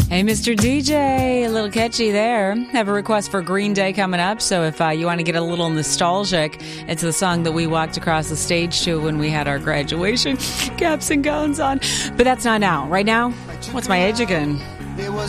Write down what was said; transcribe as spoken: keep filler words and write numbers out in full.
Hey, Mister D J, a little catchy there. Have a request for Green Day coming up, so if uh, you want to get a little nostalgic, it's the song that we walked across the stage to when we had our graduation caps and gowns on. But that's not now. Right now, what's my age again?